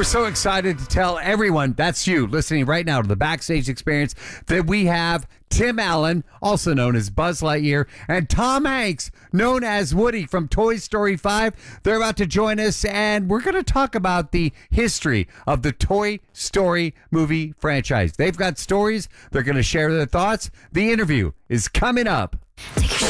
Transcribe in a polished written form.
We're so excited to tell everyone, that's you listening right now to the Backstage Experience, that we have Tim Allen, also known as Buzz Lightyear, and Tom Hanks, known as Woody from Toy Story 5. They're about to join us, and we're going to talk about the history of the Toy Story movie franchise. They've got stories. They're going to share their thoughts. The interview is coming up. Take a